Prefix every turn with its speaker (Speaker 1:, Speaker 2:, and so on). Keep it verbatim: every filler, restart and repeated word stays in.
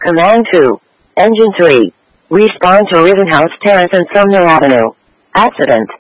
Speaker 1: Command two. Engine three. Respawn to Rittenhouse Terrace and Sumner Avenue. Accident.